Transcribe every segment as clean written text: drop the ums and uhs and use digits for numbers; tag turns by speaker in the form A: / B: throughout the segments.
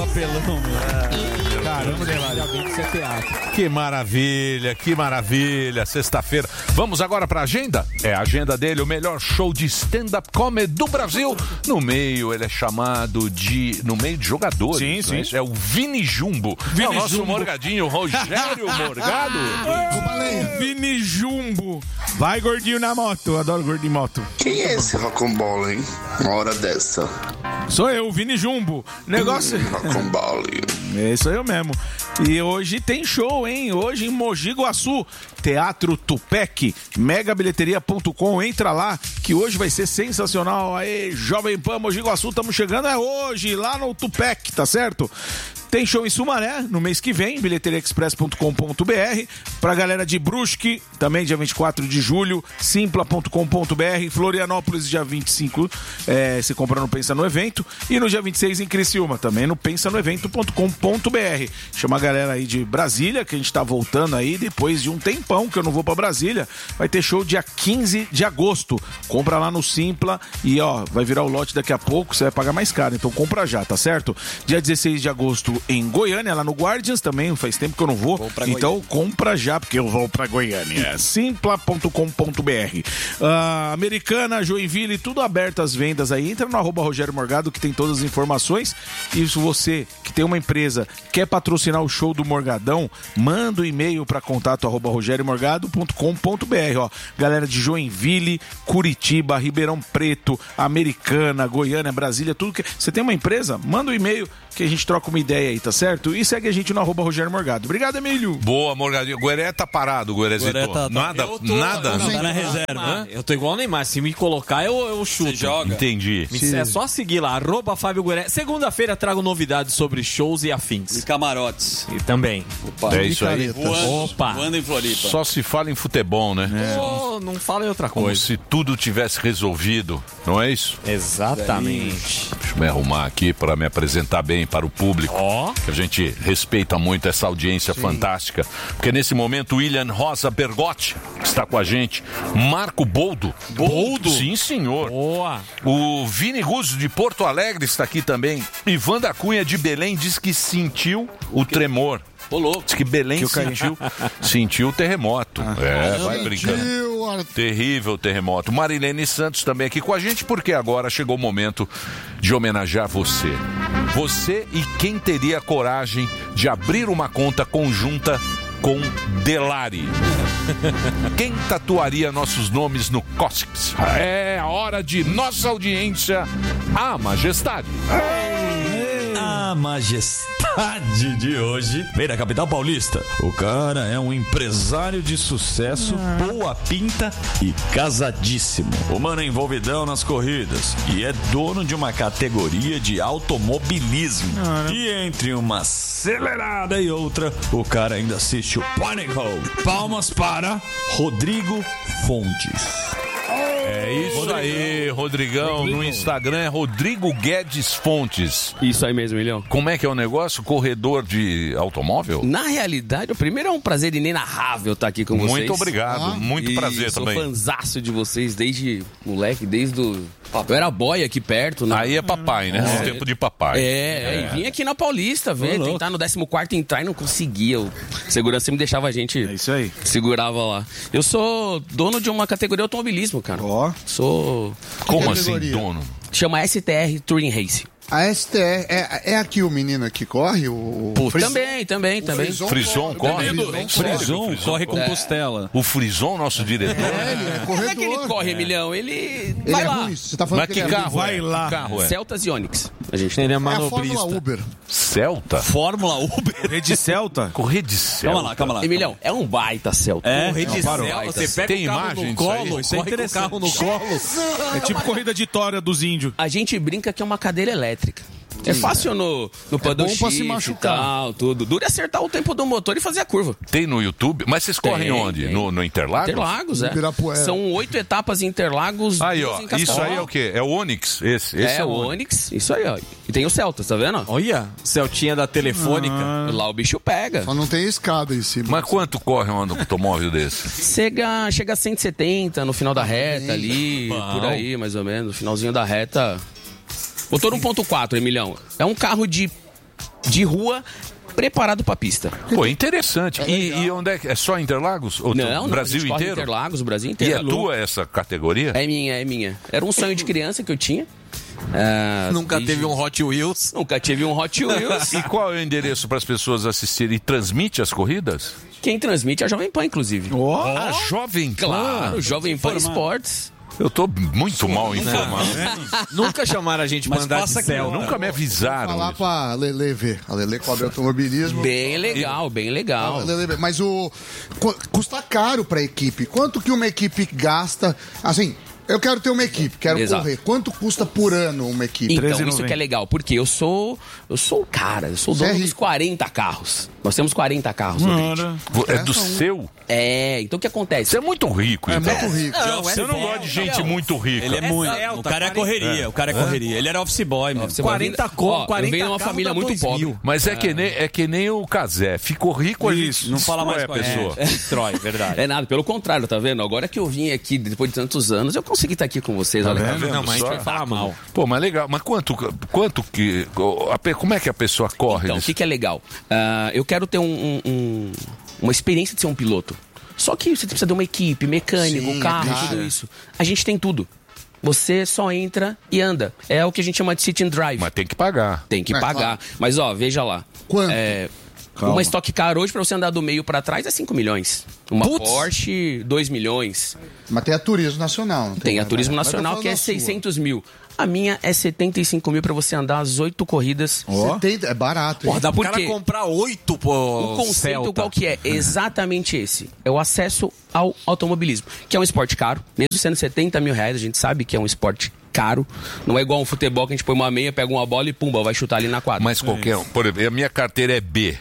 A: papelão, meu. Caramba, ainda bem que isso é teatro.
B: Que maravilha. Sexta-feira. Vamos agora pra agenda? É a agenda dele, o melhor show de stand-up comedy do Brasil. No meio, ele é chamado de... No meio de jogadores.
A: Sim.
B: É o Vini Jumbo. É o nosso Morgadinho, Rogério Morgado.
A: Vini Jumbo. Vai, gordinho na moto. Eu adoro gordinho em moto.
C: Quem é esse Rocambole, hein? Uma hora dessa.
A: Sou eu, Vini Jumbo. Negócio...
C: Rocambole.
A: É isso aí eu mesmo. E hoje tem show, hein? Hoje em Mogi Guaçu, Teatro Tupec, megabilheteria.com. Entra lá, que hoje vai ser sensacional. Aí, Jovem Pan, Mogi Guaçu, estamos chegando hoje, lá no Tupec, tá certo? Tem show em Sumaré, no mês que vem, bilheteriaexpress.com.br. Pra galera de Brusque, também dia 24 de julho, simpla.com.br. Florianópolis, dia 25, você compra no Pensa no Evento. E no dia 26 em Criciúma, também no pensanoevento.com.br. Chama a galera aí de Brasília, que a gente tá voltando aí, depois de um tempão que eu não vou pra Brasília. Vai ter show dia 15 de agosto. Compra lá no Simpla e, vai virar o lote daqui a pouco, você vai pagar mais caro, então compra já, tá certo? Dia 16 de agosto em Goiânia, lá no Guardians, também faz tempo que eu não vou, então compra já, porque eu vou pra Goiânia. Simpla.com.br. Americana, Joinville, tudo aberto às vendas aí. Entra no @Rogério Morgado que tem todas as informações. E se você que tem uma empresa quer patrocinar o show do Morgadão, manda um e-mail para contato @rogeriomorgado.com.br. Galera de Joinville, Curitiba, Ribeirão Preto, Americana, Goiânia, Brasília, tudo que você tem uma empresa, manda um e-mail que a gente troca uma ideia aí, tá certo? E segue a gente no @Rogério Morgado. Obrigado, Emílio.
B: Boa, Morgadinho. Gueré tá parado, Guerezito. Nada?
D: Tá na reserva. Eu tô igual o Neymar. Se me colocar, eu chuto. Você
B: joga. Entendi.
D: É só seguir lá, @Fábio Gueré. Segunda-feira trago novidades sobre shows e afins.
E: E camarotes.
D: E também.
B: Opa. É isso aí.
E: Voando em Floripa.
B: Só se fala em futebol, né?
D: Não fala em outra
B: Como
D: coisa.
B: se tudo tivesse resolvido, não é isso?
D: Exatamente.
B: Deixa eu me arrumar aqui para me apresentar bem para o público. Que a gente respeita muito essa audiência fantástica. Porque nesse momento o William Rosa Bergotti está com a gente. Marco Boldo.
D: Boldo?
B: Sim, senhor.
D: Boa.
B: O Vini Russo de Porto Alegre está aqui também. Ivan da Cunha de Belém diz que sentiu o tremor. Diz que Belém sentiu o terremoto. Vai brincando. Terrível terremoto. Marilene Santos também aqui com a gente, porque agora chegou o momento de homenagear você. Você e quem teria coragem de abrir uma conta conjunta com Delari. Quem tatuaria nossos nomes no cóccix? É a hora de nossa audiência, a majestade.
F: A majestade de hoje vem da capital paulista. O cara é um empresário de sucesso, boa pinta e casadíssimo. O mano é envolvidão nas corridas e é dono de uma categoria de automobilismo. E entre uma acelerada e outra, o cara ainda assiste o Panic Road. Palmas para Rodrigo Fontes.
B: É isso aí, Rodrigão. No Instagram é Rodrigo Guedes Fontes.
G: Isso aí mesmo, Milhão.
B: Como é que é o negócio? Corredor de automóvel?
G: Na realidade, o primeiro é um prazer inenarrável estar aqui com vocês.
B: Muito obrigado, muito prazer também.
G: Sou fanzaço de vocês desde moleque, desde o... Eu era boy aqui perto. Né?
B: Aí é papai, né? No tempo de papai.
G: E vim aqui na Paulista, ver, tentar no 14º entrar e não conseguia. O segurança me deixava a gente...
A: É isso aí.
G: Segurava lá. Eu sou dono de uma categoria automobilismo, cara. Sou...
B: Como assim, dono?
G: Chama STR Touring Race.
H: A STR é aqui o menino que corre? O
G: Também.
B: Frison corre?
D: Frison corre com costela.
B: O Frison, nosso diretor?
H: Ele é corredor.
G: Como é que ele corre, Emilhão? Ele
H: vai
G: lá.
H: Ruim. Você tá falando
B: Mas que carro
A: vai lá?
B: Carro
G: Celtas e Onix. A gente
D: Ele é
H: É a
D: manobrista.
H: Fórmula Uber.
B: Celta?
D: Fórmula Uber?
A: Correr de Celta?
B: Correr de Celta?
D: Calma lá.
G: Emilhão, é um baita Celta.
D: Correr de Celta. Você pega
B: Tem
D: o carro
B: imagem
D: no
B: disso aí?
D: colo,
A: Isso é
D: corre com o
A: interessante.
D: carro no colo.
A: É tipo corrida de tora dos índios.
G: A gente brinca que é uma cadeira elétrica. É fácil no paddle
H: bom pra se
G: shift
H: machucar.
G: e tal, tudo. Dura acertar o tempo do motor e fazer a curva.
B: Tem no YouTube? Mas vocês correm onde?
G: tem.
B: No Interlagos?
G: Interlagos,
H: Ibirapuera.
G: São 8 etapas em Interlagos.
B: Aí,
G: 2
B: ó,
G: em Cascavel.
B: isso aí é o quê? É o Onix? Esse
G: É o Onix, isso aí, ó. E tem o Celta, tá vendo?
D: Olha, Celtinha da Telefônica.
G: Lá o bicho pega.
H: Só não tem escada em cima.
B: Mas quanto corre um automóvel desse?
G: Chega a 170 no final da reta ali, por aí, mais ou menos. No finalzinho da reta. Motor 1.4, Emilhão. É um carro de de rua preparado para pista.
B: Pô, interessante. E onde é que é só Interlagos? Ou
G: Não,
B: Brasil
G: a gente corre
B: inteiro?
G: Interlagos, o Brasil
B: E
G: inteiro.
B: é tua essa categoria?
G: É minha. Era um sonho de criança que eu tinha.
D: Nunca teve um Hot Wheels.
G: Nunca tive um Hot Wheels.
B: E qual é o endereço para as pessoas assistirem? E transmite as corridas?
G: Quem transmite é a Jovem Pan, inclusive.
B: A Jovem Pan.
G: Claro, Jovem Pan Esportes.
B: Eu tô muito mal informado.
D: Nunca chamaram a gente pra andar de Celta.
B: Nunca me avisaram.
H: Falar pra Lele ver. A Lele cobre automobilismo.
G: Bem legal, bem legal.
H: Lele, mas custa caro pra equipe. Quanto que uma equipe gasta? Assim, eu quero ter uma equipe, quero
G: Exato.
H: correr. Quanto custa por ano uma equipe?
G: Então, isso que é legal, porque eu sou o cara, eu sou o dono dos 40 carros. Nós temos 40 carros.
B: É do seu?
G: Então o que acontece?
B: Você é muito rico,
H: É
B: então.
H: muito rico.
B: Você não gosta de gente muito rica.
F: Ele é muito. O cara é correria. O cara é correria. Ele era office boy, mano.
D: 40 conto, 40
G: eu venho de uma família muito pobre.
B: Mas é que nem o Cazé. Ficou rico, a gente
F: Não fala mais com
B: a pessoa.
F: Destrói, verdade.
G: É nada, pelo contrário, tá vendo? Agora que eu vim aqui, depois de tantos anos, eu consegui estar aqui com vocês. Olha, tá vendo?
D: Não, mas a gente vai falar mal.
B: Pô, mas legal. Mas quanto que... Como é que a pessoa corre?
G: Então, o que é legal? Eu quero ter uma experiência de ser um piloto. Só que você precisa de uma equipe, mecânico, carro, tudo isso. A gente tem tudo. Você só entra e anda. É o que a gente chama de sit and drive.
B: Mas tem que pagar.
G: Tem que pagar.
H: Claro.
G: Mas, veja lá.
H: Quanto?
G: Uma Stock Car hoje, pra você andar do meio pra trás, é 5 milhões. Uma Porsche, 2 milhões.
H: Mas tem a Turismo Nacional. Não
G: Tem a Turismo
H: Mas eu
G: Nacional,
H: falo
G: que é
H: da sua.
G: 600 mil. A minha é 75 mil pra você andar as 8 corridas.
H: 70, é barato.
D: Porra,
H: hein?
D: dá pro
G: Por
D: cara
G: quê?
D: comprar 8, pô.
G: O conceito
D: Celta.
G: qual que é? Exatamente esse. É o acesso ao automobilismo, que é um esporte caro, mesmo sendo 70 mil reais, a gente sabe que é um esporte caro. Não é igual um futebol que a gente põe uma meia, pega uma bola e pumba, vai chutar ali na quadra.
B: Mas qualquer um. Por exemplo, a minha carteira é B.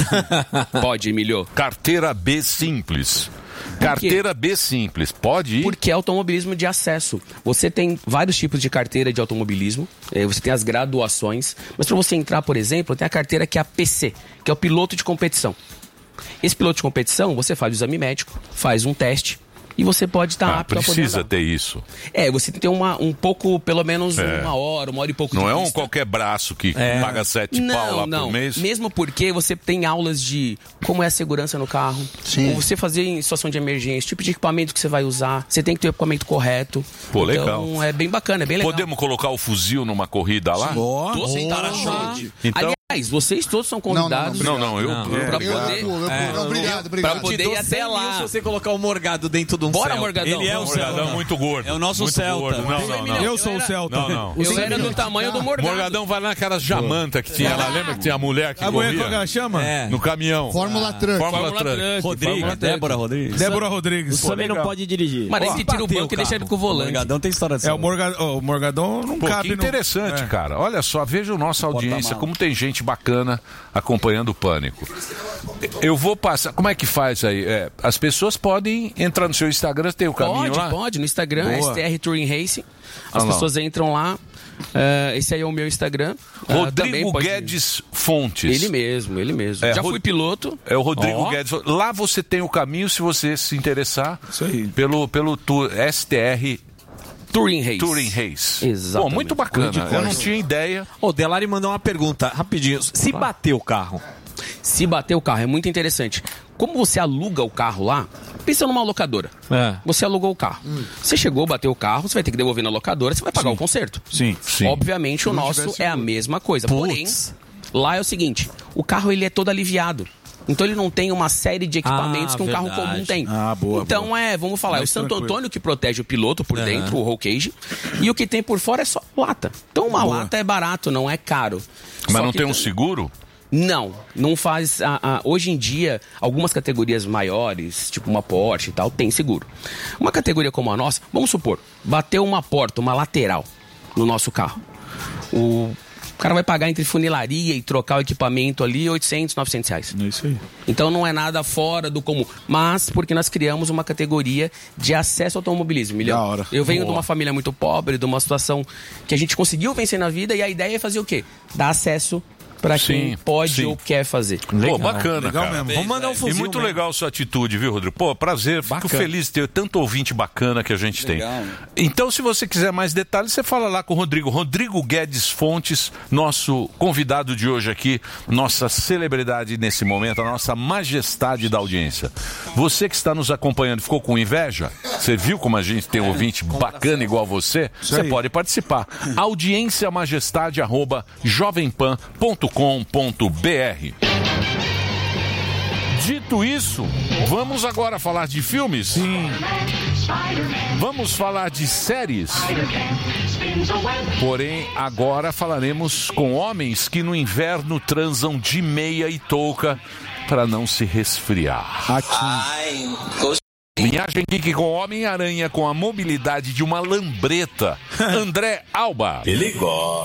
G: Pode, Emilio.
B: Carteira B simples. Carteira B simples. Pode ir?
G: Porque é automobilismo de acesso. Você tem vários tipos de carteira de automobilismo, você tem as graduações, mas para você entrar, por exemplo, tem a carteira que é a PC, que é o piloto de competição. Esse piloto de competição, você faz o exame médico, faz um teste, e você pode estar apto a poder
B: Precisa
G: andar.
B: ter isso.
G: Você tem que ter um pouco, pelo menos uma hora e pouco
B: Não
G: de
B: é um
G: pista.
B: qualquer braço que paga 7 pau lá por mês.
G: Mesmo porque você tem aulas de como é a segurança no carro,
H: Sim.
G: como você fazer em situação de emergência, tipo de equipamento que você vai usar, você tem que ter o equipamento correto.
B: Pô, legal.
G: Então é bem bacana, é bem legal.
B: Podemos colocar o fuzil numa corrida lá?
G: Tô sem para-choque.
B: Então-
G: Aliás, vocês todos são convidados
B: Não, eu...
G: pra poder...
H: Não, obrigado, obrigado.
G: Pra poder ir até lá.
D: Se você colocar o Morgado dentro de um
G: Bora,
D: Celta.
G: Morgadão.
D: Ele é o
B: Morgadão
D: Celta.
B: muito gordo.
D: É o nosso
B: muito
D: Celta.
B: gordo. Não.
A: Eu sou o Celta.
B: Não.
G: Eu era do tamanho do Morgado.
B: Morgadão vai naquelas jamanta que tinha lá. Lembra que tinha a mulher que
A: A mulher
B: corria?
A: que ela chama?
D: É.
B: No caminhão.
H: Fórmula Truck.
B: Fórmula Truck.
D: Rodrigues, Débora Rodrigues.
A: Débora Rodrigues.
F: Você também não pode dirigir.
G: Mas aí você tira o
D: bateu
G: banco e
D: o
G: deixa ele com o
D: O
G: volante.
D: Morgadão tem história assim.
A: O Morgadão não
B: Pô,
A: cabe
B: que interessante, cara. Olha só, veja a nossa audiência, como tem gente bacana acompanhando o Pânico. Eu vou passar... Como é que faz aí? As pessoas podem entrar no seu Instagram, tem o caminho lá?
G: Pode. No Instagram,
B: Boa.
G: STR Touring Racing. As
B: Ah lá.
G: pessoas entram lá. Esse aí é o meu Instagram. Também
B: Rodrigo
G: pode-
B: Guedes Fontes.
G: Ele mesmo.
B: É,
G: Já fui piloto.
B: É o Rodrigo Guedes. Lá você tem o caminho, se você se interessar,
A: Isso aí.
B: pelo STR
G: Touring Race.
B: Touring Race.
G: Exatamente.
B: Pô, muito bacana. Eu não tinha ideia.
D: O Delari mandou uma pergunta, rapidinho. Se bater o carro,
G: Se bater o carro, é muito interessante. Como você aluga o carro lá, pensa numa locadora. Você alugou o carro. Você chegou, bateu o carro, você vai ter que devolver na locadora, você vai pagar o conserto.
A: Sim.
G: Obviamente o nosso é a mesma coisa. Porém, lá é o seguinte, o carro ele é todo aliviado. Então ele não tem uma série de equipamentos que um carro
D: verdade.
G: comum tem.
A: Boa.
G: Então vamos falar, é o Santo Antônio que protege o piloto por dentro, o roll cage, e o que tem por fora é só lata. Então uma lata é barato, não é caro.
B: Mas
G: Só
B: não
G: que
B: tem um seguro?
G: Não faz. Hoje em dia, algumas categorias maiores, tipo uma Porsche e tal, tem seguro. Uma categoria como a nossa, vamos supor, bateu uma porta, uma lateral no nosso carro. O cara vai pagar entre funilaria e trocar o equipamento ali R$800, R$900.
A: É isso aí.
G: Então não é nada fora do comum. Mas porque nós criamos uma categoria de acesso ao automobilismo. Milhão.
A: Da hora.
G: Eu venho
A: Boa.
G: de uma família muito pobre, de uma situação que a gente conseguiu vencer na vida, e a ideia é fazer o quê? Dar acesso para quem pode ou quer fazer.
B: Pô, bacana,
A: legal
B: cara.
A: mesmo.
D: Vamos mandar um fuzil.
B: E muito legal a sua atitude, viu, Rodrigo? Pô, prazer. Fico feliz de ter tanto ouvinte bacana que a gente tem. Então, se você quiser mais detalhes, você fala lá com o Rodrigo. Rodrigo Guedes Fontes, nosso convidado de hoje aqui, nossa celebridade nesse momento, a nossa majestade da audiência. Você que está nos acompanhando, ficou com inveja? Você viu como a gente tem um ouvinte bacana igual você? Você pode participar. audienciamajestade@jovempan.com.br. Dito isso, vamos agora falar de filmes? Sim. Vamos falar de séries? Porém, agora falaremos com homens que no inverno transam de meia e touca para não se resfriar. Viagem Geek com Homem-Aranha com a mobilidade de uma lambreta. André Alba.
F: Ele gosta.